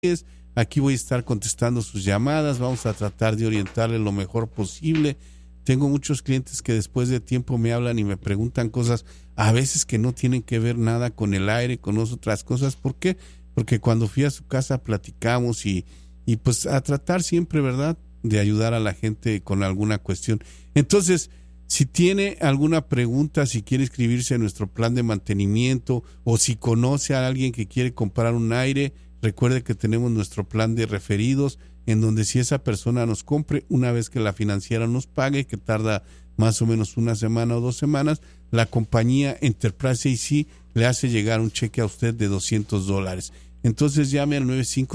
Aquí voy a estar contestando sus llamadas, vamos a tratar de orientarle lo mejor posible. Tengo muchos clientes que después de tiempo me hablan y me preguntan cosas, a veces que no tienen que ver nada con el aire, con otras cosas. ¿Por qué? Porque cuando fui a su casa platicamos y pues a tratar siempre, ¿verdad?, de ayudar a la gente con alguna cuestión. Entonces, si tiene alguna pregunta, si quiere inscribirse en nuestro plan de mantenimiento o si conoce a alguien que quiere comprar un aire, recuerde que tenemos nuestro plan de referidos, en donde si esa persona nos compre, una vez que la financiera nos pague, que tarda más o menos una semana o 2 semanas, la compañía Enterprise AC le hace llegar un cheque a usted de $200. Entonces llame al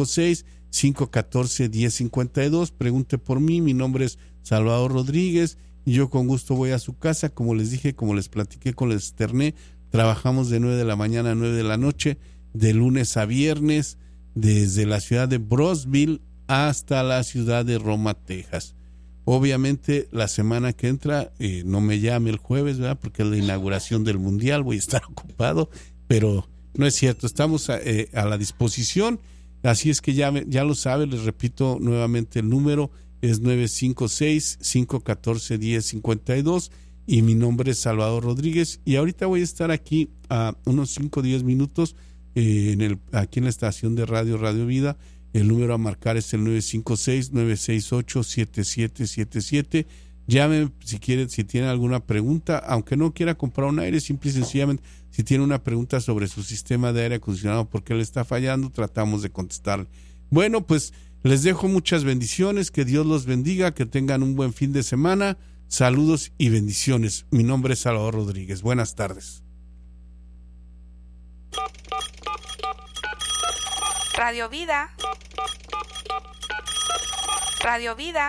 956-514-1052, pregunte por mí, mi nombre es Salvador Rodríguez y yo con gusto voy a su casa. Como les dije, como les platiqué, como les externé, trabajamos de 9 de la mañana a 9 de la noche, de lunes a viernes, desde la ciudad de Brownsville hasta la ciudad de Roma, Texas. Obviamente la semana que entra no me llame el jueves, ¿verdad?, porque es la inauguración del Mundial, voy a estar ocupado, pero no es cierto, estamos a la disposición, así es que ya lo sabe, les repito nuevamente el número es 956-514-1052 y mi nombre es Salvador Rodríguez y ahorita voy a estar aquí a unos 5 o 10 minutos aquí en la estación de Radio Vida. El número a marcar es el 956-968-7777. Llame si tiene alguna pregunta, aunque no quiera comprar un aire, simple y sencillamente, si tiene una pregunta sobre su sistema de aire acondicionado, por qué le está fallando, tratamos de contestar. Bueno, pues les dejo muchas bendiciones, que Dios los bendiga, que tengan un buen fin de semana. Saludos y bendiciones. Mi nombre es Salvador Rodríguez. Buenas tardes. Radio Vida. Radio Vida.